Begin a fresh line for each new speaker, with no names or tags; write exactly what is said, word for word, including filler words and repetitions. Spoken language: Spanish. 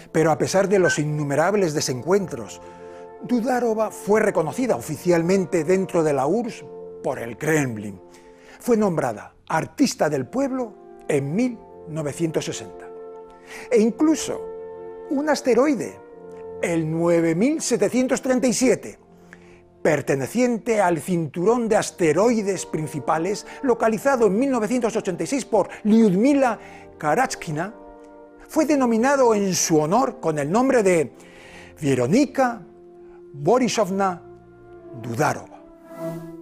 Pero a pesar de los innumerables desencuentros, Dudarova fue reconocida oficialmente dentro de la U R S S por el Kremlin. Fue nombrada Artista del Pueblo en mil novecientos sesenta. E incluso un asteroide, el nueve mil setecientos treinta y siete, perteneciente al cinturón de asteroides principales, localizado en mil novecientos ochenta y seis por Lyudmila Karachkina, fue denominado en su honor con el nombre de Veronika Borisovna Dudarova.